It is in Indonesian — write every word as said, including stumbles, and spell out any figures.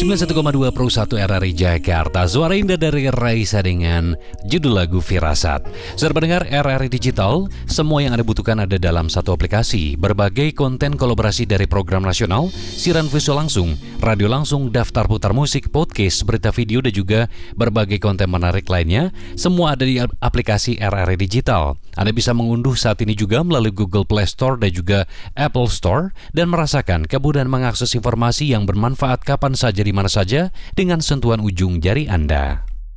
sembilan puluh satu koma dua Pro satu R R I Jakarta. Suara indah dari Raisa dengan judul lagu Firasat. Saudara pendengar R R I Digital, semua yang Anda butuhkan ada dalam satu aplikasi. Berbagai konten kolaborasi dari program nasional, siaran visual langsung, radio langsung, daftar putar musik, podcast, berita video, dan juga berbagai konten menarik lainnya. Semua ada di aplikasi R R I Digital. Anda bisa mengunduh saat ini juga melalui Google Play Store dan juga Apple Store dan merasakan kemudahan mengakses informasi yang bermanfaat kapan saja di mana saja dengan sentuhan ujung jari Anda.